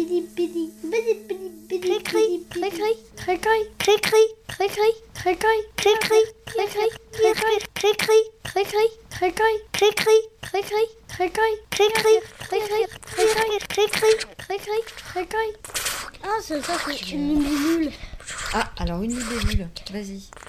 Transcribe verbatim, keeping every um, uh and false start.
Ah, c'est ça, c'est une libellule. Ah, alors une libellule, vas-y.